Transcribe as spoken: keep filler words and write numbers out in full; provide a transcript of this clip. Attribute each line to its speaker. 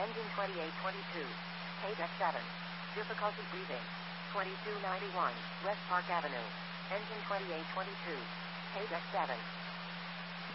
Speaker 1: Engine twenty-eight twenty-two. Paydeck seven. Difficulty breathing. twenty-two ninety-one. West Park Avenue. Engine twenty-eight twenty-two. Paydeck seven.